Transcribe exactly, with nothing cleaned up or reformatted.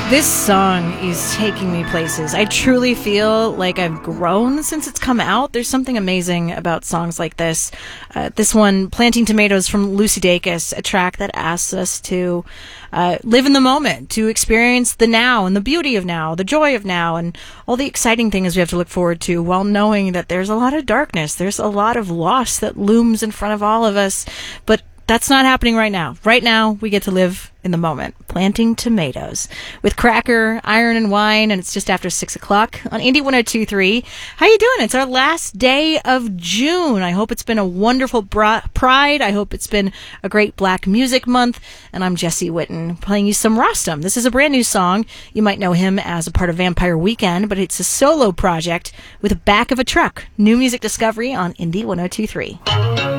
This song is taking me places. I truly feel like I've grown since it's come out. There's something amazing about songs like this. Uh, this one, Planting Tomatoes from Lucy Dacus, a track that asks us to uh, live in the moment, to experience the now and the beauty of now, the joy of now, and all the exciting things we have to look forward to while knowing that there's a lot of darkness. There's a lot of loss that looms in front of all of us, but that's not happening right now. Right now, we get to live in the moment. Planting Tomatoes with Cracker, Iron and Wine, and it's just after six o'clock on Indie one oh two point three. How you doing? It's our last day of June. I hope it's been a wonderful bra- Pride. I hope it's been a great Black Music Month. And I'm Jesse Witten, playing you some Rostam. This is a brand new song. You might know him as a part of Vampire Weekend, but it's a solo project with Back of a Truck. New music discovery on Indie one oh two point three.